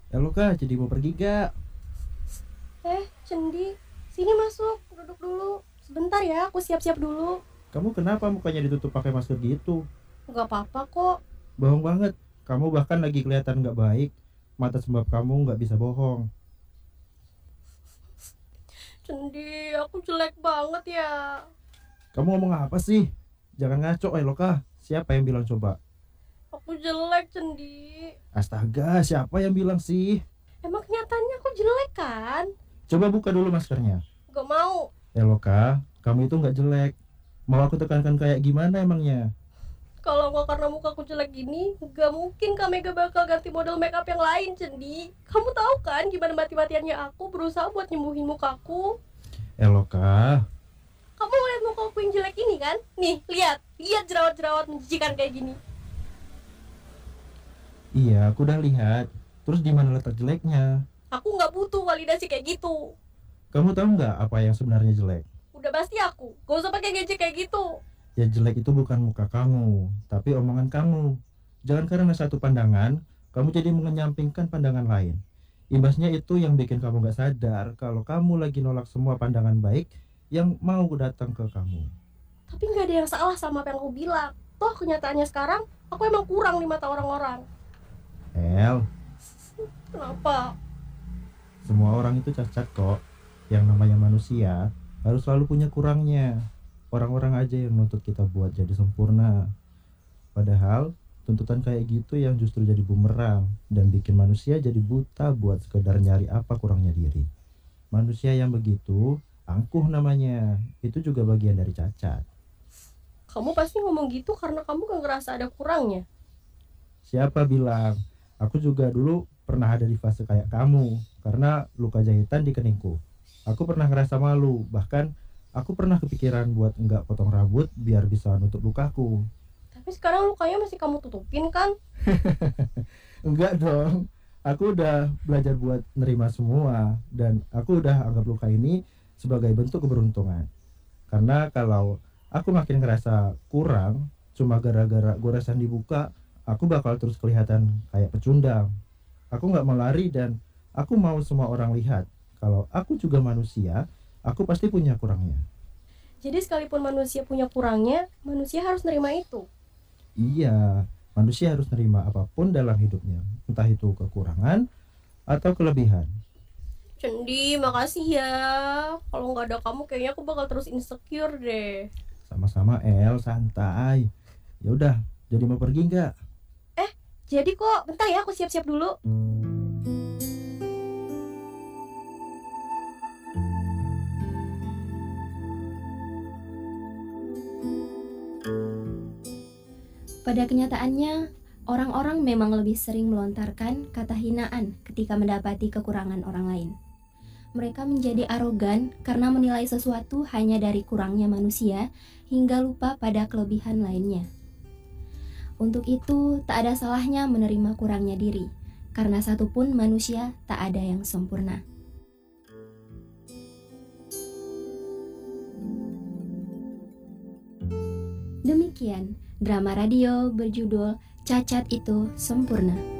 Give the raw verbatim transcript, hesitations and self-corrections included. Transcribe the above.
Halo kak, jadi mau pergi gak? Eh, Cendi, sini masuk, duduk dulu. Sebentar ya, aku siap-siap dulu. Kamu kenapa mukanya ditutup pakai masker gitu? Gak apa-apa kok. Bohong banget. Kamu bahkan lagi kelihatan gak baik. Mata sebab kamu gak bisa bohong. Cendi, aku jelek banget ya. Kamu ngomong apa sih? Jangan ngaco, eh kak. Siapa yang bilang coba? Aku jelek, Cendi. Astaga, siapa yang bilang sih? Emang kenyataannya aku jelek kan? Coba buka dulu maskernya. Gak mau. Eh kak, kamu itu gak jelek. Mau aku tekankan kayak gimana emangnya? Kalau nggak karena muka aku jelek gini, gak mungkin Kak Mega bakal ganti model makeup yang lain, Cendi. Kamu tahu kan gimana mati-matiannya aku berusaha buat nyembuhin mukaku? Eh kak, Kamu lihat muka aku yang jelek ini kan? Nih, lihat. Lihat jerawat-jerawat menjijikan kayak gini. iya aku udah lihat. Terus di mana letak jeleknya? Aku nggak butuh validasi kayak gitu. Kamu tahu nggak apa yang sebenarnya jelek? Udah pasti aku. Gak usah pakai gadget kayak gitu. Ya jelek itu bukan muka kamu, tapi omongan kamu. Jangan karena satu pandangan, kamu jadi mengenyampingkan pandangan lain. Imbasnya itu yang bikin kamu gak sadar kalau kamu lagi nolak semua pandangan baik yang mau datang ke kamu. Tapi nggak ada yang salah sama apa yang aku bilang. Toh kenyataannya sekarang, aku emang kurang di mata orang-orang. El, Kenapa? semua orang itu cacat kok. Yang namanya manusia harus selalu punya kurangnya. Orang-orang aja yang nuntut kita buat jadi sempurna. Padahal tuntutan kayak gitu yang justru jadi bumerang dan bikin manusia jadi buta buat sekedar nyari apa kurangnya diri. Manusia yang begitu angkuh namanya. Itu juga bagian dari cacat. Kamu pasti ngomong gitu karena kamu gak ngerasa ada kurangnya. Siapa bilang? Aku juga dulu pernah ada di fase kayak kamu karena luka jahitan di keningku. Aku pernah ngerasa malu, bahkan aku pernah kepikiran buat enggak potong rambut biar bisa nutup lukaku. Tapi sekarang lukanya masih kamu tutupin kan? Enggak dong. Aku udah belajar buat nerima semua dan aku udah anggap luka ini sebagai bentuk keberuntungan. Karena kalau aku makin ngerasa kurang cuma gara-gara goresan dibuka, aku bakal terus kelihatan kayak pecundang. Aku nggak mau lari dan aku mau semua orang lihat kalau aku juga manusia, aku pasti punya kurangnya. Jadi sekalipun manusia punya kurangnya, manusia harus nerima itu. Iya, manusia harus nerima apapun dalam hidupnya, entah itu kekurangan atau kelebihan. Cendi, makasih ya. Kalau nggak ada kamu, kayaknya aku bakal terus insecure deh. Sama-sama El, santai. Ya udah, jadi mau pergi nggak? Eh, jadi kok. Bentar ya, aku siap-siap dulu. Pada kenyataannya, orang-orang memang lebih sering melontarkan kata hinaan ketika mendapati kekurangan orang lain. Mereka menjadi arogan karena menilai sesuatu hanya dari kurangnya manusia hingga lupa pada kelebihan lainnya. Untuk itu, tak ada salahnya menerima kurangnya diri, karena satupun manusia tak ada yang sempurna. Demikian drama radio berjudul Cacat Itu Sempurna.